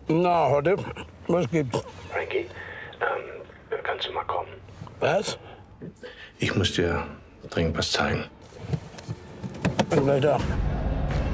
Na, heute, was gibt's? Frankie, kannst du mal kommen? Was? Ich muss dir dringend was zeigen. Bin gleich da.